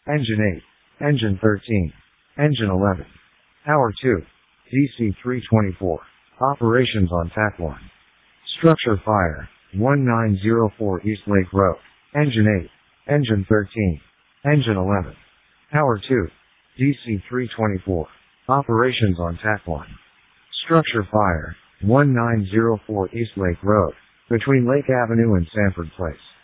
Engine 8. Engine 13. Engine 11. Power 2. DC-324. Operations on TAC 1. Structure fire. 1904 East Lake Road. Engine 8. Engine 13. Engine 11. Power 2. DC-324. Operations on TAC 1. Structure fire. 1904 East Lake Road. Between Lake Avenue and Sanford Place.